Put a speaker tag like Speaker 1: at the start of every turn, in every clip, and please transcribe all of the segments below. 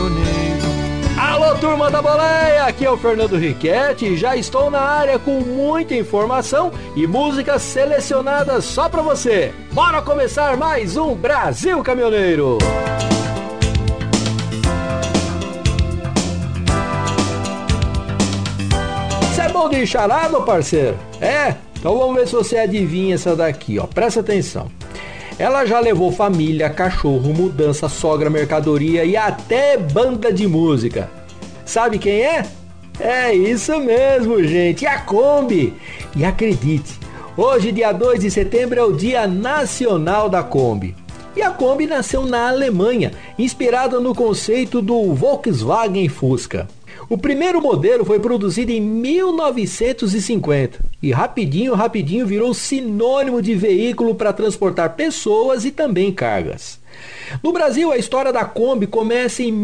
Speaker 1: caminhoneiro. Alô, turma da boleia, aqui é o Fernando Riquetti e já estou na área com muita informação e músicas selecionadas só pra você. Bora começar mais um Brasil Caminhoneiro. Você é bom de charada, parceiro? Então vamos ver se você adivinha essa daqui, ó. Presta atenção. Ela já levou família, cachorro, mudança, sogra, mercadoria e até banda de música. Sabe quem é? É isso mesmo, gente, a Kombi. E acredite, hoje, dia 2 de setembro, é o Dia Nacional da Kombi. E a Kombi nasceu na Alemanha, inspirada no conceito do Volkswagen Fusca. O primeiro modelo foi produzido em 1950 e rapidinho virou sinônimo de veículo para transportar pessoas e também cargas. No Brasil, a história da Kombi começa em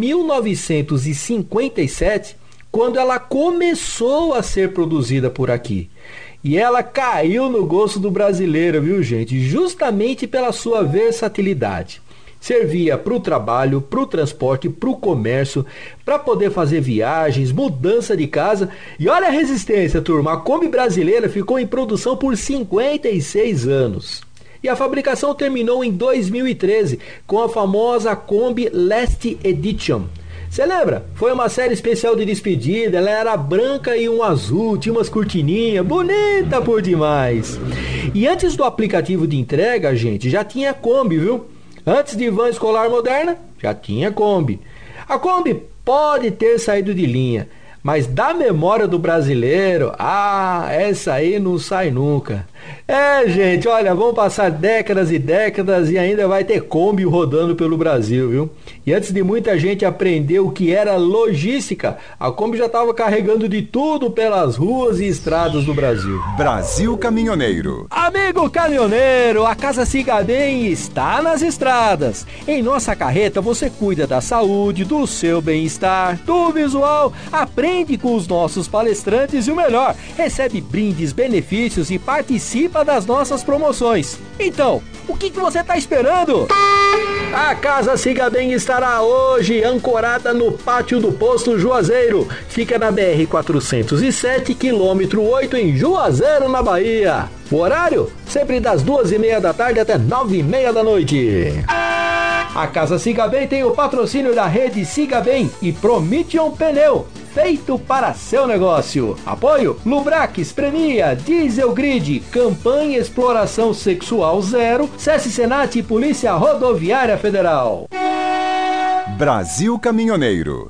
Speaker 1: 1957, quando ela começou a ser produzida por aqui. E ela caiu no gosto do brasileiro, viu, gente? Justamente pela sua versatilidade. Servia para o trabalho, para o transporte, para o comércio, para poder fazer viagens, mudança de casa. E olha a resistência, turma. A Kombi brasileira ficou em produção por 56 anos. E a fabricação terminou em 2013 com a famosa Kombi Last Edition. Você lembra? Foi uma série especial de despedida. Ela era branca e um azul, tinha umas cortininhas, bonita por demais. E antes do aplicativo de entrega, gente, já tinha Kombi, viu? Antes de van escolar moderna, já tinha Kombi. A Kombi pode ter saído de linha, mas da memória do brasileiro, essa aí não sai nunca. Gente, olha, vão passar décadas e décadas e ainda vai ter Kombi rodando pelo Brasil, viu? E antes de muita gente aprender o que era logística, a Kombi já estava carregando de tudo pelas ruas e estradas do Brasil.
Speaker 2: Brasil Caminhoneiro.
Speaker 1: Amigo caminhoneiro, a Casa Siga Bem está nas estradas. Em nossa carreta você cuida da saúde, do seu bem-estar, do visual, aprende com os nossos palestrantes e o melhor, recebe brindes, benefícios e participa das nossas promoções. Então, o que você está esperando? A Casa Siga Bem estará hoje ancorada no pátio do posto Juazeiro. Fica na BR-407, quilômetro 8, em Juazeiro, na Bahia. O horário? Sempre das 2h30 da tarde até 9h30 da noite. A Casa Siga Bem tem o patrocínio da rede Siga Bem e Promission Pneu, feito para seu negócio. Apoio Lubrax, Premia, Diesel Grid, Campanha Exploração Sexual Zero, SESC Senat e Polícia Rodoviária Federal.
Speaker 2: Brasil Caminhoneiro.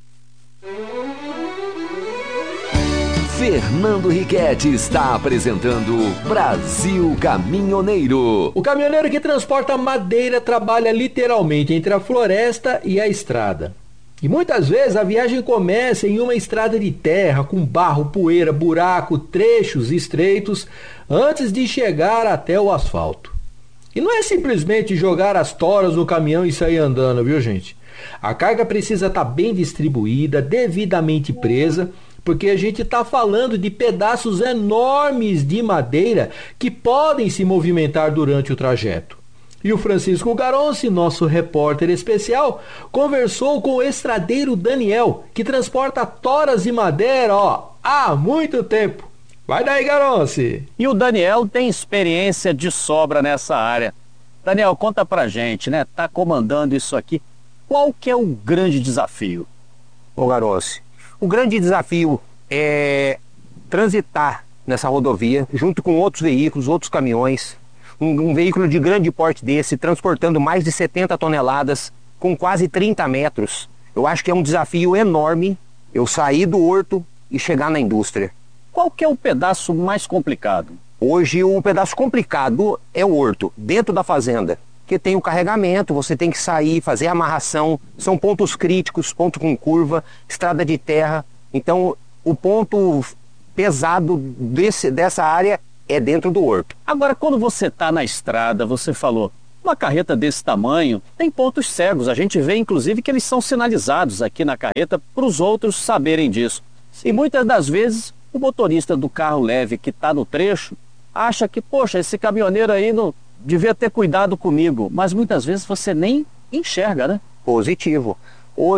Speaker 3: Fernando Riquetti está apresentando Brasil Caminhoneiro.
Speaker 1: O caminhoneiro que transporta madeira trabalha literalmente entre a floresta e a estrada. E muitas vezes a viagem começa em uma estrada de terra, com barro, poeira, buraco, trechos estreitos, antes de chegar até o asfalto. E não é simplesmente jogar as toras no caminhão e sair andando, viu, gente? A carga precisa estar bem distribuída, devidamente presa, porque a gente está falando de pedaços enormes de madeira que podem se movimentar durante o trajeto. E o Francisco Garonci, nosso repórter especial, conversou com o estradeiro Daniel, que transporta toras de madeira há muito tempo. Vai daí, Garonci!
Speaker 4: E o Daniel tem experiência de sobra nessa área. Daniel, conta pra gente, né? Tá comandando isso aqui. Qual que é o grande desafio?
Speaker 5: Ô Garonci, o grande desafio é transitar nessa rodovia junto com outros veículos, outros caminhões. Um veículo de grande porte desse, transportando mais de 70 toneladas, com quase 30 metros. Eu acho que é um desafio enorme eu sair do horto e chegar na indústria.
Speaker 4: Qual que é o pedaço mais complicado?
Speaker 5: Hoje o pedaço complicado é o horto, dentro da fazenda. Porque tem o carregamento, você tem que sair, fazer a amarração, são pontos críticos, ponto com curva, estrada de terra. Então o ponto pesado dessa área é dentro do horto.
Speaker 4: Agora, quando você está na estrada, você falou, uma carreta desse tamanho tem pontos cegos. A gente vê, inclusive, que eles são sinalizados aqui na carreta para os outros saberem disso. E muitas das vezes, o motorista do carro leve que está no trecho acha que, poxa, esse caminhoneiro aí não devia ter cuidado comigo. Mas muitas vezes você nem enxerga, né?
Speaker 5: Positivo. Hoje,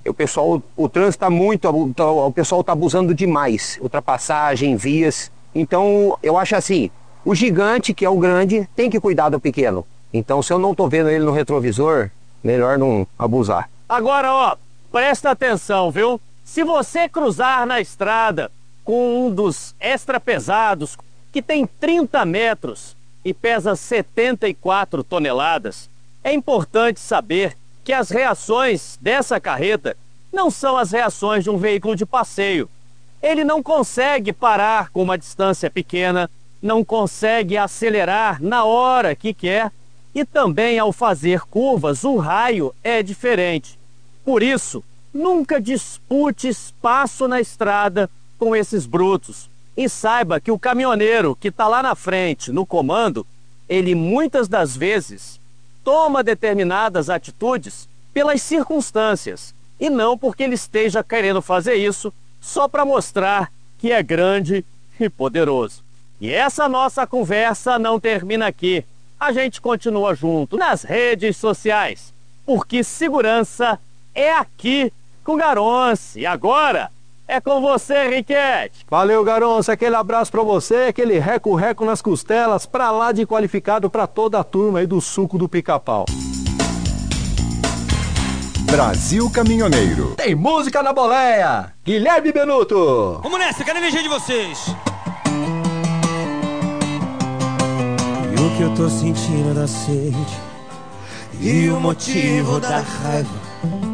Speaker 5: O trânsito está muito, o pessoal está abusando demais, ultrapassagem, vias. Então, eu acho assim, o gigante, que é o grande, tem que cuidar do pequeno. Então, se eu não estou vendo ele no retrovisor, melhor não abusar.
Speaker 4: Agora, ó, presta atenção, viu? Se você cruzar na estrada com um dos extra pesados, que tem 30 metros e pesa 74 toneladas, é importante saber que as reações dessa carreta não são as reações de um veículo de passeio. Ele não consegue parar com uma distância pequena, não consegue acelerar na hora que quer e também ao fazer curvas o raio é diferente. Por isso, nunca dispute espaço na estrada com esses brutos. E saiba que o caminhoneiro que está lá na frente, no comando, ele muitas das vezes toma determinadas atitudes pelas circunstâncias e não porque ele esteja querendo fazer isso só para mostrar que é grande e poderoso. E essa nossa conversa não termina aqui. A gente continua junto nas redes sociais, porque segurança é aqui com Garonce. E agora é com você, Riquete.
Speaker 1: Valeu, Garonce, aquele abraço pra você, aquele reco-reco nas costelas, pra lá de qualificado pra toda a turma aí do suco do pica-pau.
Speaker 2: Brasil Caminhoneiro.
Speaker 1: Tem música na boleia, Guilherme Benuto.
Speaker 6: Vamos nessa, quero energia de vocês. E o que eu tô sentindo da sede, e o motivo da raiva